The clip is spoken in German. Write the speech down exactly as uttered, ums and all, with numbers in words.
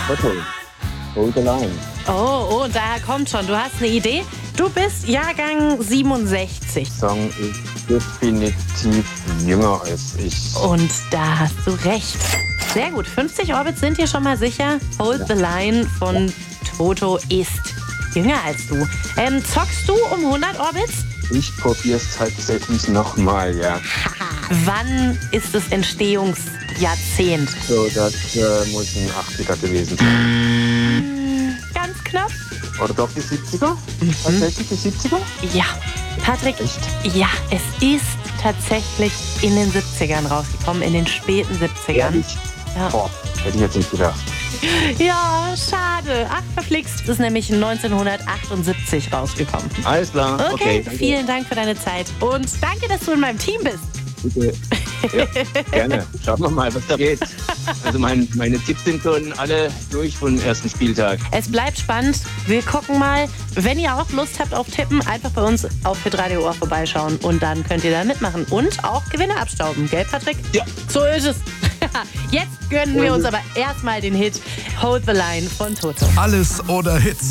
Toto. Hold the line. Oh, oh, und daher kommt schon. Du hast eine Idee. Du bist Jahrgang siebenundsechzig. Song ist definitiv jünger als ich. Und da hast du recht. Sehr gut. fünfzig Orbits sind hier schon mal sicher. Hold the Line von Toto ist jünger als du. Ähm, zockst du um hundert Orbits? Ich probier's tatsächlich nochmal, ja. Wann ist das Entstehungsjahrzehnt? So, das äh, muss ein achtziger gewesen sein. Ganz knapp. Oder doch die siebziger? Tatsächlich die siebziger? Ja. Patrick, Echt? ja, es ist tatsächlich in den siebzigern rausgekommen, in den späten siebzigern. Ehrlich? Ja. Boah, hätte ich jetzt nicht gedacht. Ja, schade. Ach, verflixt. Es ist nämlich neunzehnhundertachtundsiebzig rausgekommen. Alles klar, Okay, okay. Danke. vielen Dank für deine Zeit. Und danke, dass du in meinem Team bist. Bitte. Ja, gerne. Schauen wir mal, was da geht. Also mein, meine Tipps sind schon alle durch vom ersten Spieltag. Es bleibt spannend. Wir gucken mal. Wenn ihr auch Lust habt auf Tippen, einfach bei uns auf hitradio Ohr vorbeischauen und dann könnt ihr da mitmachen und auch Gewinne abstauben. Gell, Patrick? Ja. So ist es. Jetzt gönnen wir uns aber erstmal den Hit Hold the Line von Toto. Alles oder Hits.